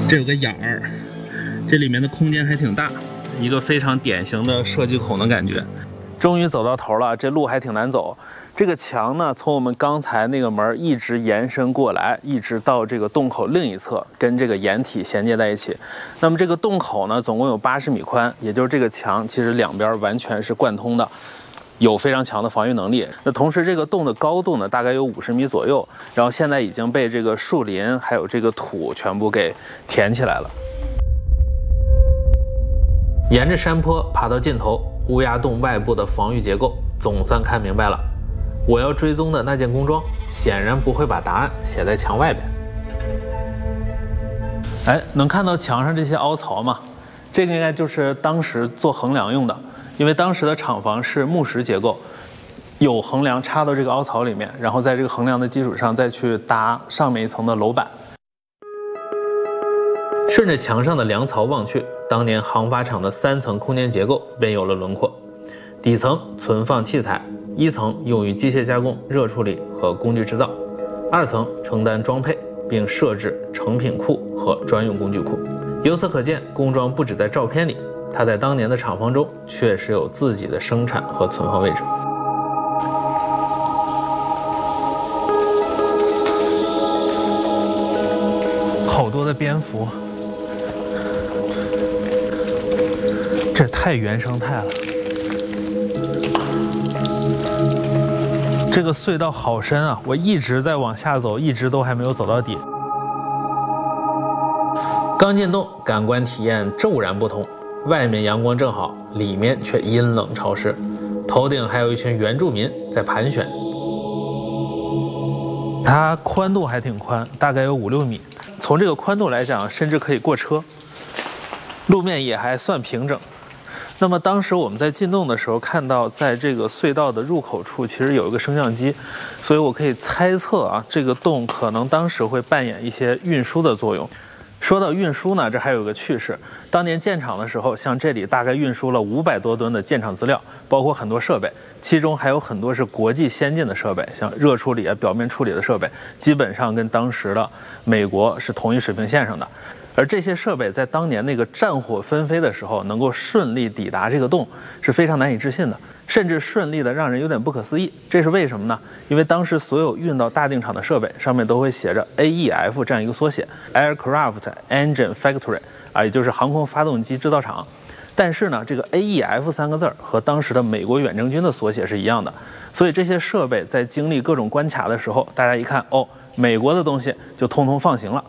这有个眼儿，这里面的空间还挺大，一个非常典型的设计孔的感觉。终于走到头了，这路还挺难走。这个墙呢，从我们刚才那个门一直延伸过来，一直到这个洞口另一侧，跟这个掩体衔接在一起。那么这个洞口呢，总共有80米宽，也就是这个墙其实两边完全是贯通的，有非常强的防御能力。那同时这个洞的高度呢，大概有50米左右，然后现在已经被这个树林还有这个土全部给填起来了。沿着山坡爬到尽头，乌鸦洞外部的防御结构总算看明白了。我要追踪的那件工装显然不会把答案写在墙外边。哎，能看到墙上这些凹槽吗？这个应该就是当时做横梁用的，因为当时的厂房是木石结构，有横梁插到这个凹槽里面，然后在这个横梁的基础上再去搭上面一层的楼板。顺着墙上的梁槽望去，当年航发厂的3层空间结构便有了轮廓。底层存放器材，1层用于机械加工、热处理和工具制造，2层承担装配，并设置成品库和专用工具库。由此可见，工装不只在照片里，它在当年的厂房中确实有自己的生产和存放位置。好多的蝙蝠，这太原生态了。这个隧道好深啊，我一直在往下走，一直都还没有走到底。刚进洞，感官体验骤然不同，外面阳光正好，里面却阴冷潮湿，头顶还有一群原住民在盘旋。它宽度还挺宽，大概有5-6米，从这个宽度来讲，甚至可以过车。路面也还算平整。那么当时我们在进洞的时候看到，在这个隧道的入口处其实有一个升降机，所以我可以猜测啊，这个洞可能当时会扮演一些运输的作用。说到运输呢，这还有个趣事，当年建厂的时候，像这里大概运输了500多吨的建厂资料，包括很多设备，其中还有很多是国际先进的设备，像热处理啊、表面处理的设备，基本上跟当时的美国是同一水平线上的。而这些设备在当年那个战火纷飞的时候，能够顺利抵达这个洞，是非常难以置信的，甚至顺利的让人有点不可思议。这是为什么呢？因为当时所有运到大定厂的设备上面都会写着 AEF 这样一个缩写 Aircraft Engine Factory 啊，也就是航空发动机制造厂。但是呢，这个 AEF 3个字和当时的美国远征军的缩写是一样的，所以这些设备在经历各种关卡的时候，大家一看，哦，美国的东西就通通放行了。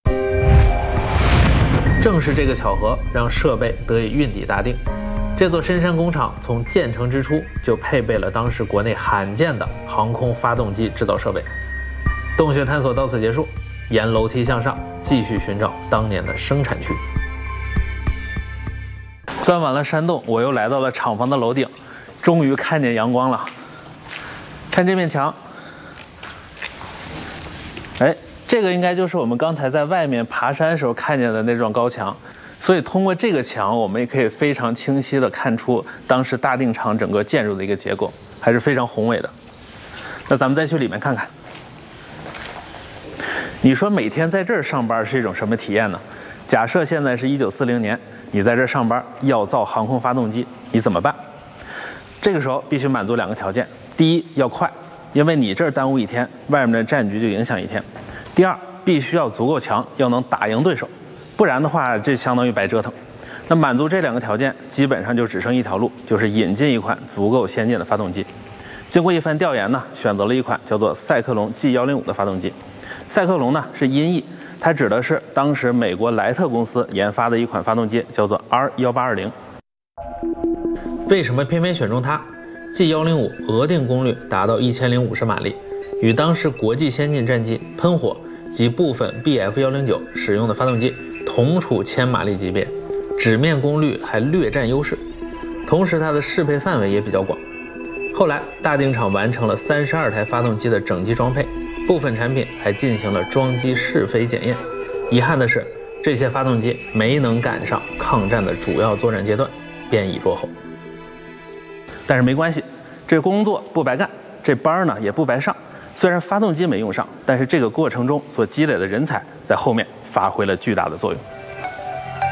正是这个巧合，让设备得以运抵大定。这座深山工厂从建成之初就配备了当时国内罕见的航空发动机制造设备。洞穴探索到此结束，沿楼梯向上，继续寻找当年的生产区。钻完了山洞，我又来到了厂房的楼顶，终于看见阳光了。看这面墙，哎，这个应该就是我们刚才在外面爬山时候看见的那幢高墙，所以通过这个墙，我们也可以非常清晰地看出当时大定厂整个建筑的一个结构，还是非常宏伟的。那咱们再去里面看看。你说每天在这儿上班是一种什么体验呢？假设现在是1940年，你在这儿上班要造航空发动机，你怎么办？这个时候必须满足2个条件：第一，要快，因为你这儿耽误1天，外面的战局就影响1天。第二，必须要足够强，要能打赢对手，不然的话，这相当于白折腾。那满足这2个条件，基本上就只剩一条路，就是引进一款足够先进的发动机。经过一番调研呢，选择了一款叫做赛克隆 G105的发动机。赛克隆呢是音译，它指的是当时美国莱特公司研发的一款发动机，叫做 R1820。为什么偏偏选中它？G105额定功率达到1050马力，与当时国际先进战机喷火及部分 BF109使用的发动机同处1000马力级别，纸面功率还略占优势，同时它的适配范围也比较广。后来大定厂完成了32台发动机的整机装配，部分产品还进行了装机试飞检验。遗憾的是，这些发动机没能赶上抗战的主要作战阶段，便已落后。但是没关系，这工作不白干，这班呢也不白上。 虽然发动机没用上，但是这个过程中所积累的人才在后面发挥了巨大的作用。